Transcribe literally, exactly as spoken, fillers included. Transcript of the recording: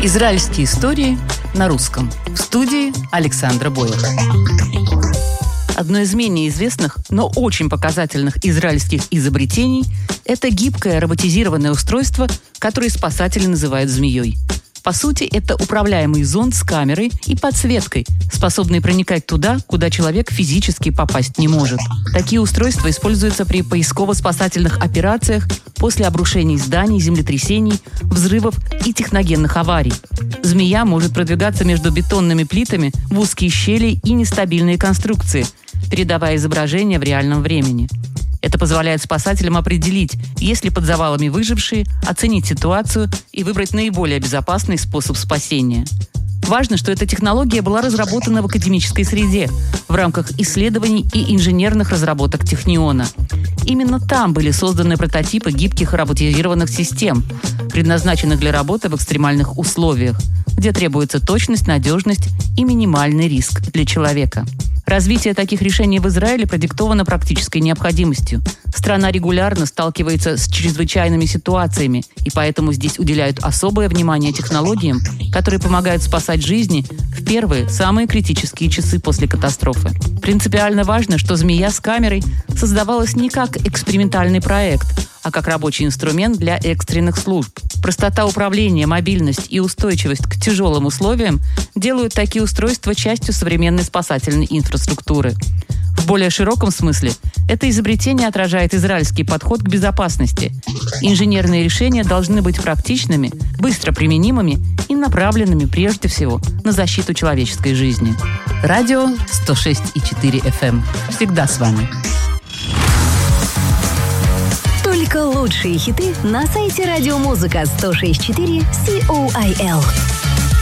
Израильские истории на русском. В студии Александра Бойлер. Одно из менее известных, но очень показательных израильских изобретений – это гибкое роботизированное устройство, которое спасатели называют «змеей». По сути, это управляемый зонд с камерой и подсветкой, способный проникать туда, куда человек физически попасть не может. Такие устройства используются при поисково-спасательных операциях после обрушений зданий, землетрясений, взрывов и техногенных аварий. Змея может продвигаться между бетонными плитами в узкие щели и нестабильные конструкции, передавая изображение в реальном времени. Это позволяет спасателям определить, есть ли под завалами выжившие, оценить ситуацию и выбрать наиболее безопасный способ спасения. Важно, что эта технология была разработана в академической среде в рамках исследований и инженерных разработок Техниона. Именно там были созданы прототипы гибких роботизированных систем, предназначенных для работы в экстремальных условиях, где требуется точность, надежность и минимальный риск для человека. Развитие таких решений в Израиле продиктовано практической необходимостью. Страна регулярно сталкивается с чрезвычайными ситуациями, и поэтому здесь уделяют особое внимание технологиям, которые помогают спасать жизни в первые, самые критические часы после катастрофы. Принципиально важно, что «Змея с камерой» создавалась не как экспериментальный проект, а как рабочий инструмент для экстренных служб. Простота управления, мобильность и устойчивость к тяжелым условиям делают такие устройства частью современной спасательной инфраструктуры. В более широком смысле это изобретение отражает израильский подход к безопасности. Инженерные решения должны быть практичными, быстро применимыми и направленными прежде всего на защиту человеческой жизни. Радио сто шесть и четыре эф эм. Всегда с вами. Только лучшие хиты на сайте радиомузыка сто шесть и четыре си о ай эл.